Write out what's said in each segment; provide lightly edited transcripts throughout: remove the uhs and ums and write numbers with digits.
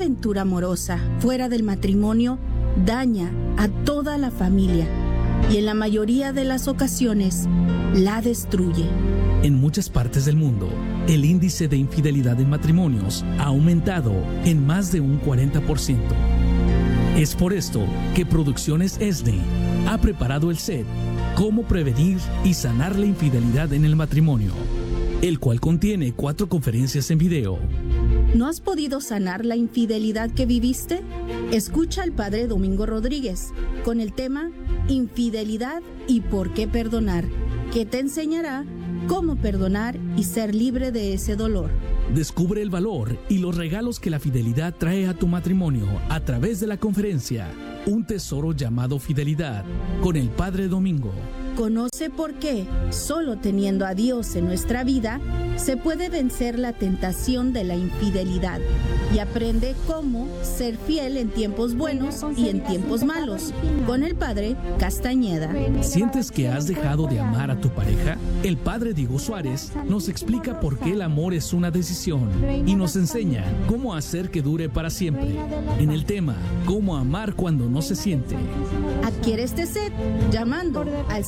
aventura amorosa fuera del matrimonio daña a toda la familia y en la mayoría de las ocasiones la destruye. En muchas partes del mundo, el índice de infidelidad en matrimonios ha aumentado en más de un 40%. Es por esto que Producciones ESNE ha preparado el set Cómo prevenir y sanar la infidelidad en el matrimonio, el cual contiene 4 conferencias en video. ¿No has podido sanar la infidelidad que viviste? Escucha al Padre Domingo Rodríguez con el tema Infidelidad y por qué perdonar, que te enseñará cómo perdonar y ser libre de ese dolor. Descubre el valor y los regalos que la fidelidad trae a tu matrimonio a través de la conferencia Un tesoro llamado fidelidad con el Padre Domingo. Conoce por qué, solo teniendo a Dios en nuestra vida, se puede vencer la tentación de la infidelidad y aprende cómo ser fiel en tiempos buenos y en tiempos malos, con el Padre Castañeda. ¿Sientes que has dejado de amar a tu pareja? El Padre Diego Suárez nos explica por qué el amor es una decisión y nos enseña cómo hacer que dure para siempre, en el tema Cómo amar cuando no se siente. Adquiere este set llamando al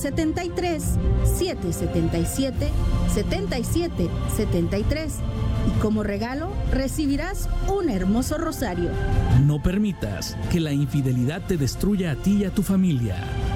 773-777-7773 y como regalo recibirás un hermoso rosario. No permitas que la infidelidad te destruya a ti y a tu familia.